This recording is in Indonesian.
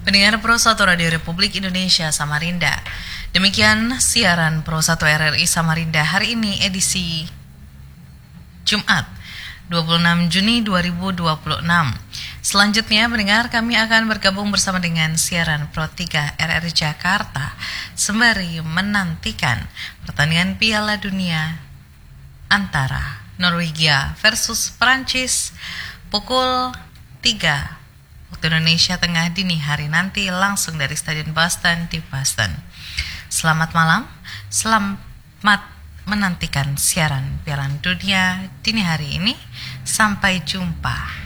Pendengar Pro 1 Radio Republik Indonesia Samarinda. Demikian siaran Pro 1 RRI Samarinda hari ini edisi Jumat 26 Juni 2026. Selanjutnya pendengar kami akan bergabung bersama dengan siaran Pro 3 RRI Jakarta sembari menantikan pertandingan Piala Dunia antara Norwegia versus Prancis pukul 3 waktu Indonesia Tengah dini hari nanti langsung dari Stadion Boston di Boston. Selamat malam, selamat menantikan siaran Piala Dunia dini hari ini. Sampai jumpa.